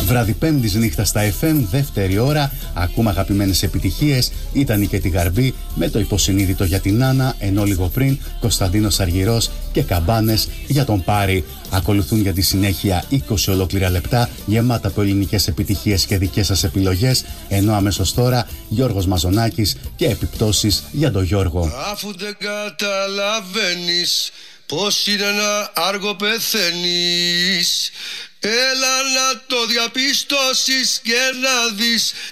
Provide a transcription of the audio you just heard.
Βράδυ Πέμπτης νύχτα στα FM, δεύτερη ώρα. Ακούμε αγαπημένες επιτυχίες. Ήταν και τη Γαρμπή με το υποσυνείδητο για την Άννα, ενώ λίγο πριν Κωνσταντίνος Αργυρός και Καμπάνες για τον Πάρη. Ακολουθούν για τη συνέχεια 20 ολόκληρα λεπτά γεμάτα από ελληνικές επιτυχίες και δικές σας επιλογές, ενώ αμέσως τώρα Γιώργος Μαζονάκης και επιπτώσεις για τον Γιώργο. Αφού δεν καταλαβαίνεις πως είναι ένα άργο πεθαίνεις, έλα να το διαπιστώσεις και να δεις